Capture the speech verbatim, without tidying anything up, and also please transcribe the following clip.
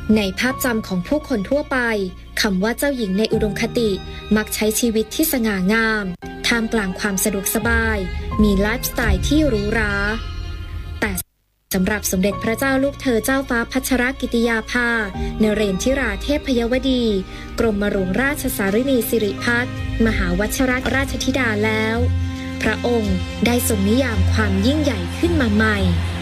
ในภาพจำของผู้คนทั่วไปคำว่าเจ้าหญิงในอุดมคติมักใช้ชีวิตที่สง่างามท่ามกลางความสะดวกสบายมีไลฟ์สไตล์ที่หรูหราแต่สำหรับสมเด็จพระเจ้าลูกเธอเจ้าฟ้าพัชรกิติยาภานเรนทิราเทพยวดีกรมหลวงราชสารินีสิริพัฒน์มหาวชิรราชธิดาแล้วพระองค์ได้ทรงนิยามความยิ่งใหญ่ขึ้นมาใหม่